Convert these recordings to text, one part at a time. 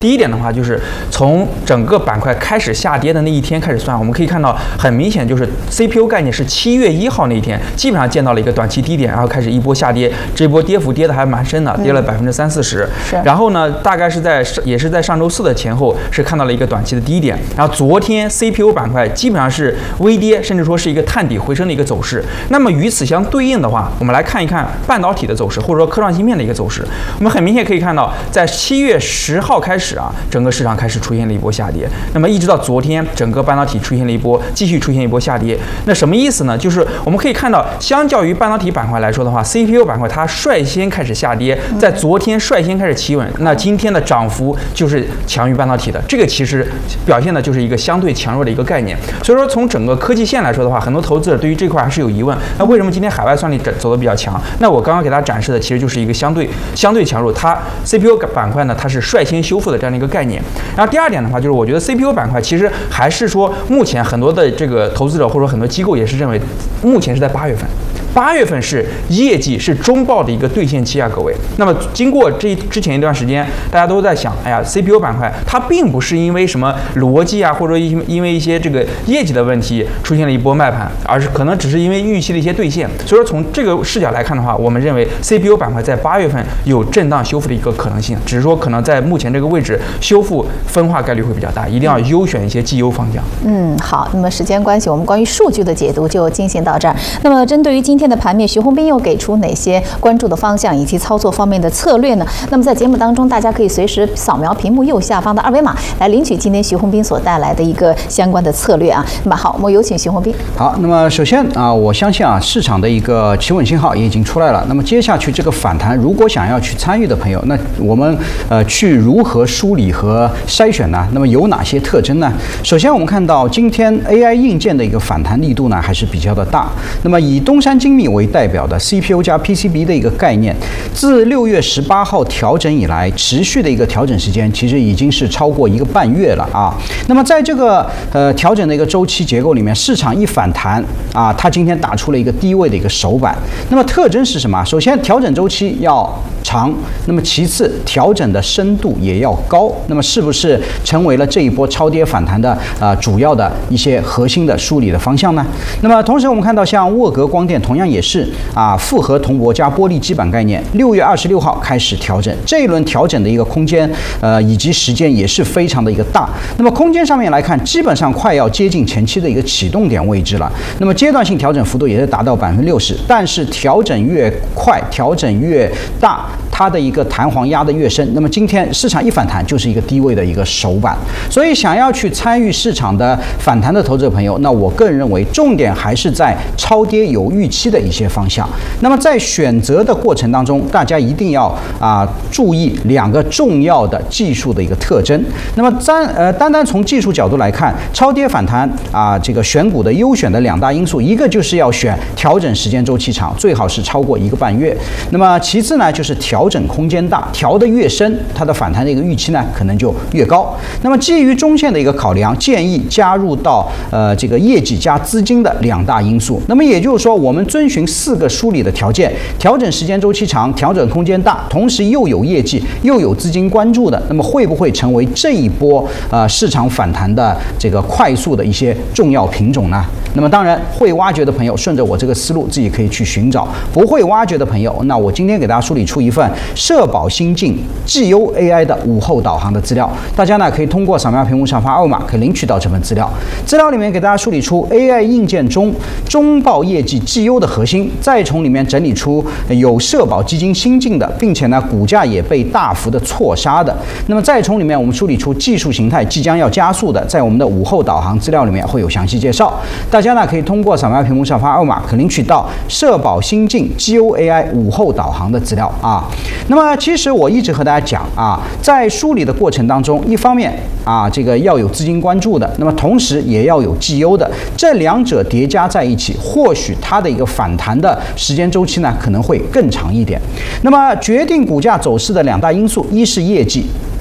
第一点的话，就是从整个板块开始下跌的那一天开始算，我们可以看到很明显就是 CPU 概念是7月1号那一天，基本上见到了一个短期低点，然后开始一波下跌，这波跌幅跌得还蛮深的，跌了30%-40%。然后呢，大概也是在上周四的前后是看到了一个短期的低点，然后昨天 CPU 板块基本上是微跌，甚至说是一个探底回升的一个走势。那么与此相对应的话，我们来看一看半导体的走势，或者说科创芯片的一个走势。我们很明显可以看到，在7月10号开始整个市场开始出现了一波下跌，那么一直到昨天，整个半导体出现了一波，继续出现一波下跌。那什么意思呢？就是我们可以看到，相较于半导体板块来说的话 ，CPU 板块它率先开始下跌，在昨天率先开始企稳，那今天的涨幅就是强于半导体的，这个其实表现的就是一个相对强弱的一个概念。所以说，从整个科技线来说的话，很多投资者对于这块还是有疑问。那为什么今天海外算力走得比较强？那我刚刚给大家展示的其实就是一个相对强弱，它 CPU 板块呢，它是率先修复的这样的一个概念。然后第二点的话，就是我觉得 CPU 板块其实还是说，目前很多的这个投资者或者说很多机构也是认为，目前是在8月份。8月份是业绩是中报的一个兑现期各位。那么经过之前一段时间，大家都在想，哎呀 ，CPU 板块它并不是因为什么逻辑或者因为一些这个业绩的问题出现了一波卖盘，而是可能只是因为预期的一些兑现。所以说从这个视角来看的话，我们认为 CPU 板块在8月份有震荡修复的一个可能性，只是说可能在目前这个位置修复分化概率会比较大，一定要优选一些绩优方向。 好，那么时间关系，我们关于数据的解读就进行到这儿。那么针对于今天的盘面，徐宏斌又给出哪些关注的方向以及操作方面的策略呢？那么在节目当中，大家可以随时扫描屏幕右下方的二维码来领取今天徐宏斌所带来的一个相关的策略那么好，我们有请徐宏斌。 好，那么首先我相信市场的一个企稳信号也已经出来了。那么接下去这个反弹，如果想要去参与的朋友，那我们去如何梳理和筛选呢？那么有哪些特征呢？首先我们看到今天 AI 硬件的一个反弹力度呢还是比较的大。那么以东山精密为代表的 CPU 加 PCB 的一个概念，自6月18号调整以来，持续的一个调整时间其实已经是超过1个半月了那么在这个调整的一个周期结构里面，市场一反弹它今天打出了一个低位的一个首板。那么特征是什么？首先调整周期要长，那么其次调整的深度也要高。那么是不是成为了这一波超跌反弹的主要的一些核心的梳理的方向呢？那么同时我们看到像沃格光电同样也是复合铜箔加玻璃基板概念，6月26号开始调整，这一轮调整的一个空间以及时间也是非常的一个大。那么空间上面来看，基本上快要接近前期的一个启动点位置了。那么阶段性调整幅度也是达到60%，但是调整越快，调整越大，它的一个弹簧压得越深。那么今天市场一反弹就是一个低位的一个首板，所以想要去参与市场的反弹的投资者朋友，那我个人认为重点还是在超跌有预期的一些方向。那么在选择的过程当中，大家一定要注意2个重要的技术的一个特征。那么单单从技术角度来看，超跌反弹这个选股的优选的2大因素，一个就是要选调整时间周期长，最好是超过1个半月。那么其次呢，就是调整空间大，调得越深，它的反弹的一个预期呢可能就越高。那么基于中线的一个考量，建议加入到这个业绩加资金的2大因素。那么也就是说，我们遵循4个梳理的条件：调整时间周期长，调整空间大，同时又有业绩又有资金关注的，那么会不会成为这一波市场反弹的这个快速的一些重要品种呢？那么当然会挖掘的朋友，顺着我这个思路自己可以去寻找；不会挖掘的朋友，那我今天给大家梳理出一份社保新晋绩优 AI 的午后导航的资料，大家呢可以通过扫描屏幕上方二维码可以领取到这份资料。资料里面给大家梳理出 AI 硬件中中报业绩绩优的核心，再从里面整理出有社保基金新进的，并且呢股价也被大幅的错杀的。那么再从里面我们梳理出技术形态即将要加速的，在我们的午后导航资料里面会有详细介绍。大家呢可以通过扫描屏幕上方二维码可领取到社保新晋绩优 AI 午后导航的资料那么其实我一直和大家讲在梳理的过程当中，一方面这个要有资金关注的，那么同时也要有绩优的，这2者叠加在一起，或许它的一个反弹的时间周期呢可能会更长一点。那么决定股价走势的2大因素，一是业绩，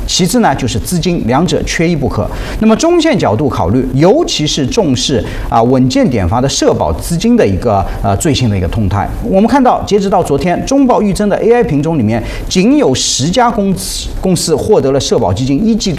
其次呢就是资金，两者缺一不可。那么中线角度考虑，尤其是重视稳健典罚的社保资金的一个最新的一个动态。我们看到，截止到昨天，中报预增的 AI 品种里面，仅有10家公司获得了社保基金1季度